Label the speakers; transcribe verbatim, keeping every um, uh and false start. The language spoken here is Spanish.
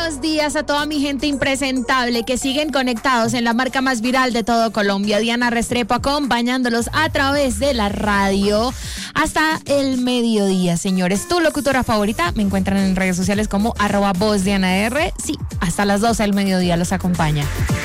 Speaker 1: buenos días a toda mi gente impresentable que siguen conectados en la marca más viral de todo Colombia. Diana Restrepo acompañándolos a través de la radio hasta el mediodía, señores. Tu locutora favorita, me encuentran en redes sociales como arroba voz Diana R. Sí, hasta las doce del mediodía los acompaña.